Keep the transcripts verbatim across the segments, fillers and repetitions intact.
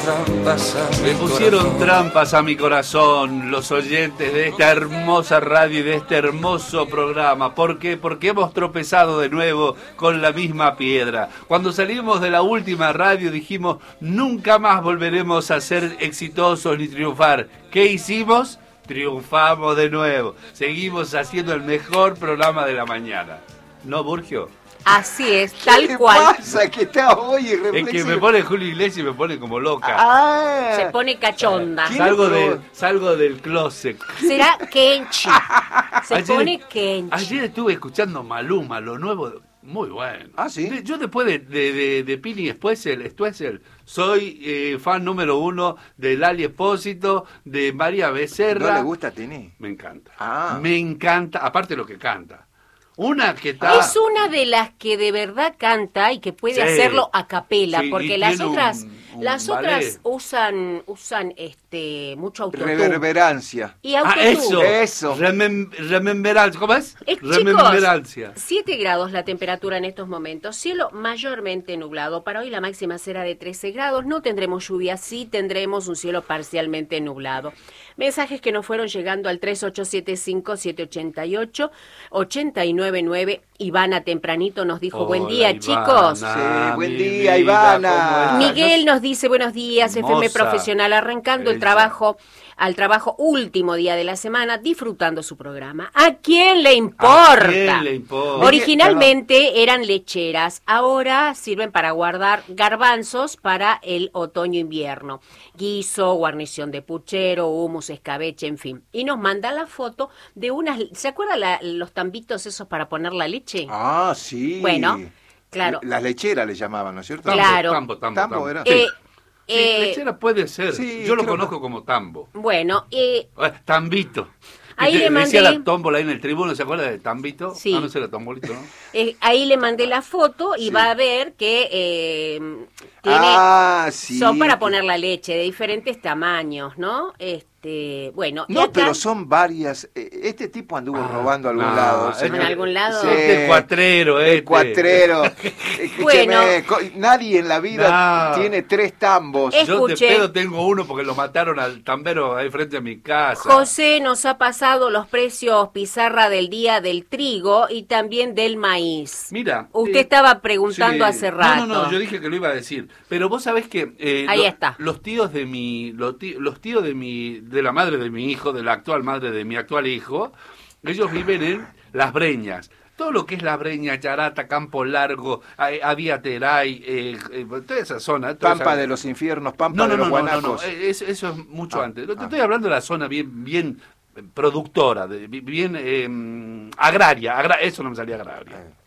trampas a mi Me pusieron corazón. trampas a mi corazón los oyentes de esta hermosa radio y de este hermoso programa. ¿Por qué? Porque hemos tropezado de nuevo con la misma piedra. Cuando salimos de la última radio dijimos, nunca más volveremos a ser exitosos ni triunfar. ¿Qué hicimos? Triunfamos de nuevo. Seguimos haciendo el mejor programa de la mañana. ¿No, Burgio? Así es, tal ¿Qué cual. pasa? Que está hoy Es que irreflexivo. me pone Julio Iglesias y me pone como loca. Ah, Se pone cachonda. ¿Quién Salgo, lo de, probó? salgo del closet. Será Kenchi. Se pone Kenchi. Ayer estuve escuchando Maluma, lo nuevo, muy bueno. Ah, ¿sí? De- yo después de, de, de, de Pini Stoessel, Stoessel, soy eh, fan número uno de Lali Espósito, de María Becerra. ¿No le gusta a Tini? Me encanta. Ah. Me encanta, aparte lo que canta. Una que está... Es una de las que de verdad canta y que puede Sí. hacerlo a capela, Sí, porque y las tiene otras, un- un las ballet. otras usan, usan este mucho autotune. Reverberancia. Y Ah, autotune. eso. Eso. Remem- rememberancia. ¿Cómo es? Es, chicos, Rememberancia. siete grados la temperatura en estos momentos, cielo mayormente nublado. Para hoy la máxima será de trece grados, no tendremos lluvia, sí tendremos un cielo parcialmente nublado. Mensajes que nos fueron llegando al tres ocho siete cinco, siete ocho ocho, ocho nueve nueve. Ivana tempranito nos dijo, buen Hola, día, Ivana, chicos. Sí, buen mi día, vida, Ivana. ¿cómo estás? Miguel nos dice buenos días, F M Hermosa. profesional, arrancando el Ella. trabajo, al trabajo último día de la semana, disfrutando su programa. ¿A quién le importa? ¿A quién le importa? Originalmente eran lecheras, ahora sirven para guardar garbanzos para el otoño-invierno. Guiso, guarnición de puchero, humus, escabeche, en fin. Y nos manda la foto de unas, ¿se acuerdan la- los tambitos esos para poner la leche? Ah, sí. Bueno, claro. Las lecheras le llamaban, ¿no es cierto? Tambo, Claro. Tambo, tambo, Tambo tambo. era. Sí. Eh, Sí, eh, lechera puede ser. sí, Yo lo creo conozco que- como tambo. bueno, eh, Eh, Tambito. Ahí Que le te- mandé- Decía la tómbola ahí en el tribuno, ¿se acuerda de Tambito? Sí. Ah, no sé, la tombolito, ¿no? eh, ahí le mandé la foto y Sí. va a ver que eh, tiene, Ah, sí. son para poner la leche de diferentes tamaños, ¿no? Este, bueno, y No, acá- pero son varias. Eh, Este tipo anduvo Ah, robando a algún no, lado. ¿en señor. algún lado? Sí. Este cuatrero, El este. cuatrero. Escúcheme, Bueno. co- nadie en la vida No. tiene tres tambos. Es- Yo de Escuche. pedo tengo uno porque lo mataron al tambero ahí frente a mi casa. José nos ha pasado los precios pizarra del día del trigo y también del maíz. Mira. Usted eh, estaba preguntando sí. hace rato. No, no, no, yo dije que lo iba a decir. Pero vos sabés que eh, Ahí lo- está. los tíos de mi, los tíos, los tíos de mi, de la madre de mi hijo, de la actual madre de mi actual hijo, ellos viven en Las Breñas. Todo lo que es La Breña, Charata, Campo Largo, eh, Aviateray, eh, eh, toda esa zona. toda Pampa esa- de los infiernos, Pampa No, de no, los no, no, no, guanacos. no, eh, eso, eso es mucho Ah, antes. Te ah. estoy hablando de la zona bien, bien eh, productora, de- bien eh, agraria, agra- eso no me salía agraria. Eh.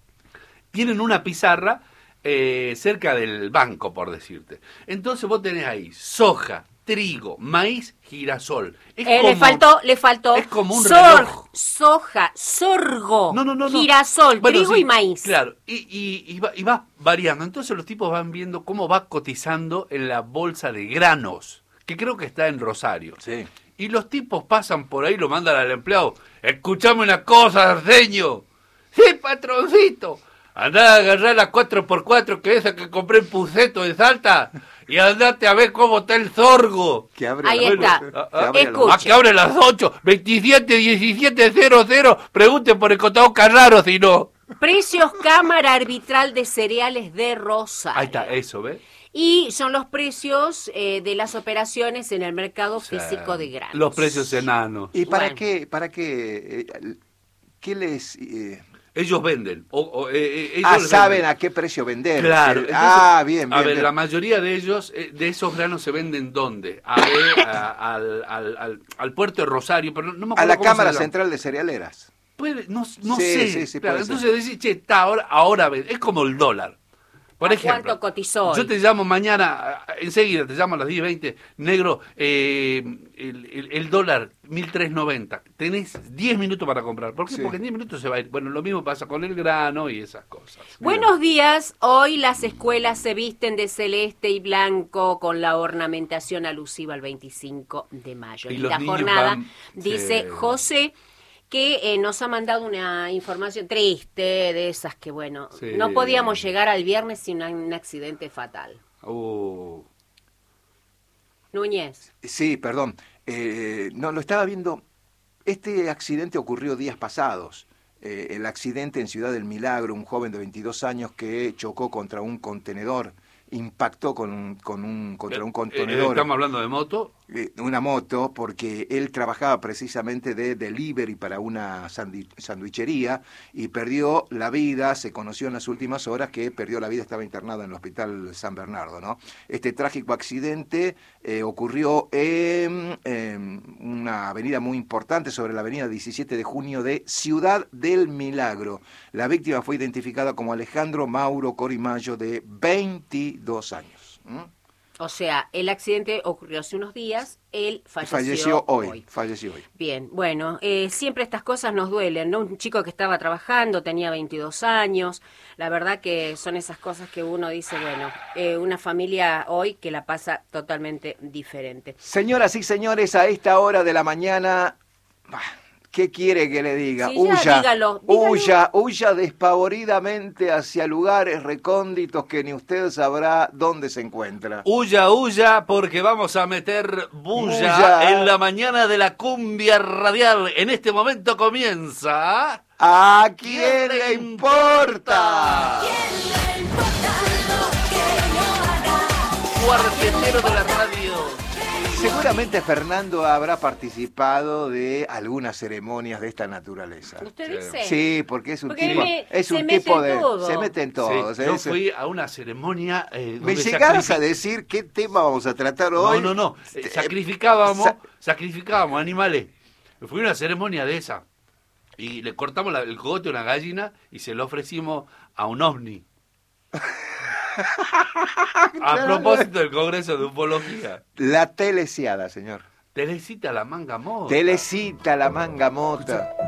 Tienen una pizarra eh, cerca del banco, por decirte. Entonces vos tenés ahí soja, trigo, maíz, girasol. Es Eh, le como- faltó, le faltó es como un sor- reloj. soja, sorgo, No, no, no, no. girasol, Bueno, trigo sí, y maíz. Claro, y, y, y va, y va variando. Entonces los tipos van viendo cómo va cotizando en la bolsa de granos, que creo que está en Rosario. Sí. Y los tipos pasan por ahí, lo mandan al empleado. Escuchame una cosa, Arceño. Sí, patroncito. Andá a agarrar la cuatro por cuatro, que esa que compré en Puceto de Salta, y andate a ver cómo está el sorgo. Que abre Ahí la- está. que Ah, ah, abre la- escucha. Ah, que abre a las ocho, veintisiete diecisiete cero cero. Pregunten por el contador Carraro, si no. Precios Cámara Arbitral de Cereales de Rosario. Ahí está, eso, ¿ves? Y son los precios eh, de las operaciones en el mercado físico de granos. Los precios enanos. ¿Y para Bueno. qué? ¿Para qué? eh, ¿Qué les...? eh, Ellos venden. O, o, eh, eh, ellos ah, les saben venden. a qué precio vender. Claro. Eh, entonces, ah, bien, bien. A ver, bien. la mayoría de ellos, eh, de esos granos se venden ¿dónde? A ver, a- al, al, al, al puerto de Rosario, pero no, no me A acuerdo la cómo se Cámara llama. Central de Cerealeras. Puede, no no Sí, sé. sí, sí, claro, puede ser. entonces decís, che, está, ahora, ahora ven. Es como el dólar. Por ¿A ejemplo, cuánto cotizó hoy? yo te llamo mañana, enseguida te llamo a las diez veinte, negro, eh, el, el, el dólar mil trescientos noventa. Tenés diez minutos para comprar. ¿Por qué? Sí. Porque en diez minutos se va a ir. Bueno, lo mismo pasa con el grano y esas cosas. Buenos días, hoy las escuelas se visten de celeste y blanco con la ornamentación alusiva al veinticinco de mayo. Y Y los la niños jornada, van- dice sí. José, que eh, nos ha mandado una información triste de esas que, bueno, Sí. no podíamos llegar al viernes sin un, un accidente fatal. Uh. Núñez. Sí, perdón. Eh, no, lo estaba viendo. Este accidente ocurrió días pasados. Eh, el accidente en Ciudad del Milagro, un joven de veintidós años que chocó contra un contenedor, impactó con un, con un, contra un contenedor. ¿Estamos hablando de moto? Eh, una moto, porque él trabajaba precisamente de delivery para una sandi- sandwichería y perdió la vida. Se conoció en las últimas horas que perdió la vida, estaba internado en el hospital San Bernardo, ¿no? Este trágico accidente eh, ocurrió en, en una avenida muy importante, sobre la avenida diecisiete de junio de Ciudad del Milagro. La víctima fue identificada como Alejandro Mauro Corimayo, de veintidós años. ¿Mm? O sea, el accidente ocurrió hace unos días, él falleció, falleció hoy, hoy. Falleció hoy. Bien, bueno, eh, siempre estas cosas nos duelen, ¿no? Un chico que estaba trabajando, tenía veintidós años, la verdad que son esas cosas que uno dice, bueno, eh, una familia hoy que la pasa totalmente diferente. Señoras y señores, a esta hora de la mañana... ¿Qué quiere que le diga? Sí, ya, huya, dígalo, dígalo. huya, huya despavoridamente hacia lugares recónditos que ni usted sabrá dónde se encuentra. Huya, huya, porque vamos a meter bulla Bulla. en la mañana de la cumbia radial. En este momento comienza... ¿A quién le importa? ¿Quién le importa lo que yo haga? Cuartetero de la radio. Seguramente Fernando habrá participado de algunas ceremonias de esta naturaleza. ¿Usted dice? Sí, porque es un Porque tipo, me- es se un mete tipo en de, todo. se mete en todo. Sí, ¿eh? yo Se- fui a una ceremonia... Eh, ¿Me donde llegaras sacrifi- a decir qué tema vamos a tratar hoy? No, no, no. Eh, Eh, Sacrificábamos, sa- sacrificábamos animales. Fui a una ceremonia de esa. Y le cortamos la- el cogote a una gallina y se lo ofrecimos a un ovni. A propósito del Congreso de Ufología. La telesiada, señor. Telecita la manga mota. Telecita la manga mota.